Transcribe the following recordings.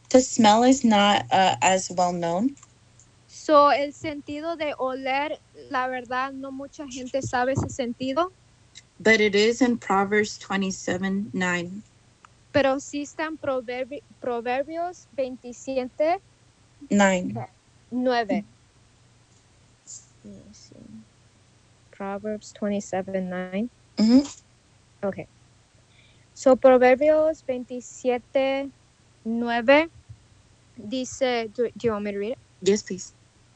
To smell is not as well known. So, el sentido de oler, la verdad, no mucha gente sabe ese sentido, But it is in Proverbs 27:9. pero sí está en Proverbios 27, 9. 9. Let me see. Proverbs 27:9. Mm-hmm. Okay. So, Proverbios 27:9 dice, do you want me to read it? Yes, please.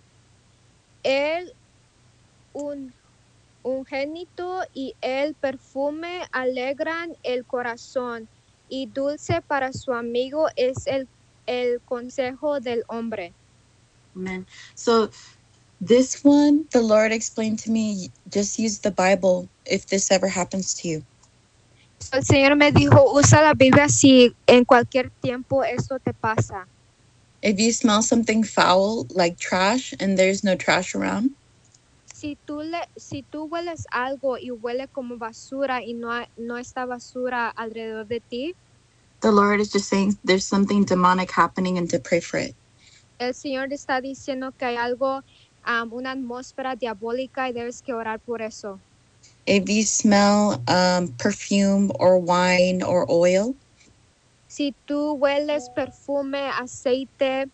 El un, ungénito y el perfume alegran el corazón, y dulce para su amigo es el consejo del hombre. Amen. So this one, the Lord explained to me, just use the Bible if this ever happens to you. So, el Señor me dijo, usa la Biblia si en cualquier tiempo esto te pasa. If you smell something foul, like trash, and there's no trash around, Si tú hueles algo y huele como basura y no está basura alrededor de ti, the Lord is just saying there's something demonic happening and to pray for it. el Señor te está diciendo que hay algo, una atmósfera diabólica y debes que orar por eso. If you smell perfume or wine or oil, Si tú hueles perfume, aceite,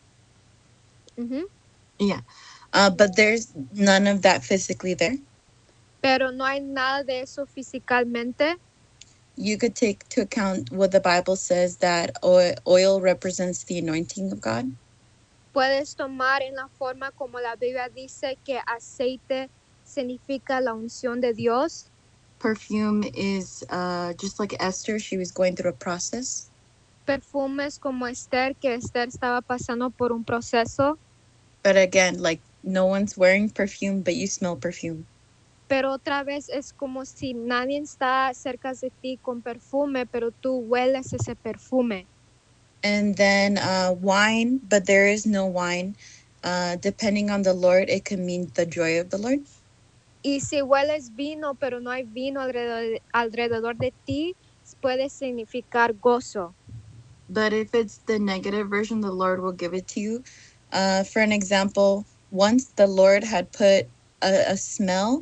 yeah, but there's none of that physically there, pero no hay nada de eso físicamente, you could take to account what the Bible says that oil represents the anointing of God. puedes tomar en la forma como la Biblia dice que aceite significa la unción de Dios. Perfume is just like Esther, she was going through a process. Perfumes como Esther, que Esther estaba pasando por un proceso. But again, like no one's wearing perfume, but you smell perfume. Pero otra vez es como si nadie está cerca de ti con perfume, pero tú hueles ese perfume. And then wine, but there is no wine. Depending on the Lord, it can mean the joy of the Lord. Y si hueles vino, pero no hay vino alrededor de ti, puede significar gozo. But if it's the negative version, the Lord will give it to you. For an example, once the Lord had put a smell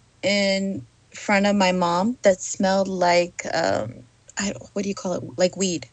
in front of my mom that smelled like, what do you call it? Like weed.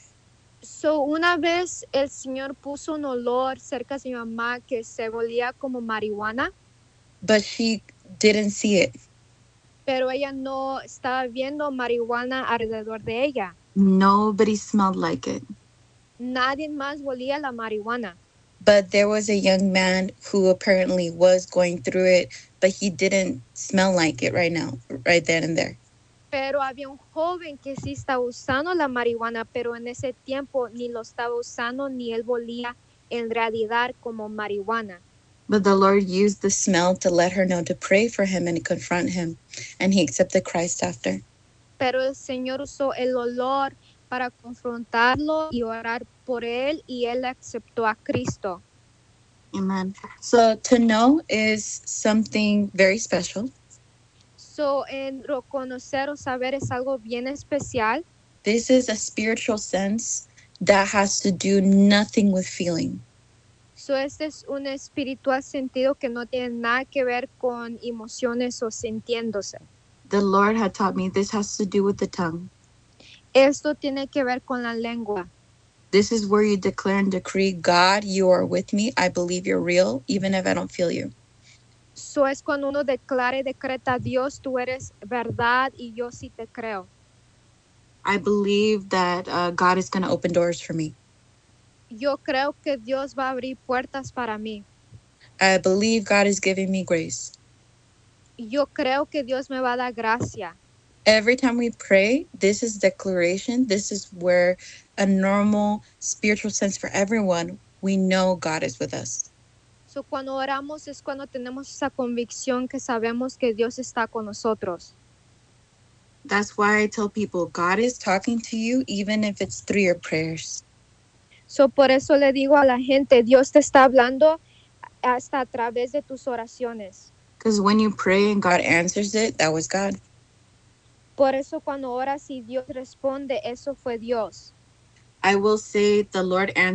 So, una vez el Señor puso un olor cerca de mi mamá que se olía como marihuana, But she didn't see it. pero ella no estaba viendo marihuana alrededor de ella. Nobody smelled like it. Nadie más olía la marihuana. But there was a young man who apparently was going through it, but he didn't smell like it right now, right then and there. Pero había un joven que sí estaba usando la marihuana, pero en ese tiempo ni lo estaba usando ni él olía en realidad como marihuana. But the Lord used the smell to let her know to pray for him and confront him. And he accepted Christ after. Pero el Señor usó el olor para confrontarlo y orar por él, y él aceptó a Cristo. Amen. So to know is something very special. So, en reconocer o saber es algo bien especial. This is a spiritual sense that has to do nothing with feeling. So, este es un espiritual sentido que no tiene nada que ver con emociones o sintiéndose. The Lord had taught me this has to do with the tongue. Esto tiene que ver con la lengua. This is where you declare and decree, God, you are with me. I believe you're real, even if I don't feel you. So es cuando uno declara y decreta, Dios, tú eres verdad y yo sí te creo. I believe that God is going to open doors for me. Yo creo que Dios va a abrir puertas para mí. I believe God is giving me grace. Yo creo que Dios me va a dar gracia. Every time we pray, this is declaration. This is where a normal spiritual sense for everyone, we know God is with us. So cuando oramos es cuando tenemos esa convicción que sabemos que Dios está con nosotros. That's why I tell people God is talking to you, even if it's through your prayers. So por eso le digo a la gente, Dios te está hablando hasta a través de tus oraciones. Because when you pray and God answers it, that was God. Por eso cuando oras y Dios responde, eso fue Dios. I will say the Lord answered